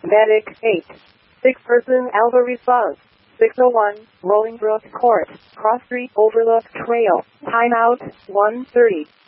Medic 8. 6-person Alpha response. 601, Rolling Brook Court, Cross Street Overlook Trail. Timeout 1:30.